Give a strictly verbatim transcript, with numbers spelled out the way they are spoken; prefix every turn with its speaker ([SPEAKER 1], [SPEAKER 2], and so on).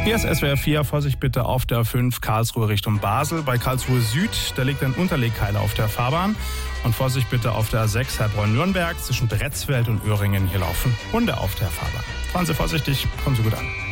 [SPEAKER 1] Hier ist S W R vier, Vorsicht bitte auf der fünf Karlsruhe Richtung Basel. Bei Karlsruhe Süd, da liegt ein Unterlegkeiler auf der Fahrbahn. Und Vorsicht bitte auf der sechs Heilbronn-Nürnberg zwischen Bretzfeld und Öhringen. Hier laufen Hunde auf der Fahrbahn. Fahren Sie vorsichtig, kommen Sie gut an.